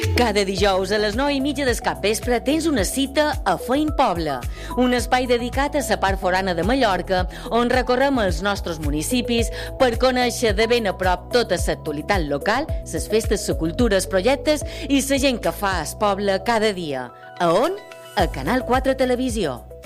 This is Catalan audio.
Cada dijous a les 9:30 del capvespre tens una cita a Feint Poble, un espai dedicat a la part forana de Mallorca, on recorrem els nostres municipis per conèixer de ben a prop tota l'actualitat local, les festes, la cultura, els projectes i la gent que fa el poble cada dia. A on? A Canal 4 Televisió.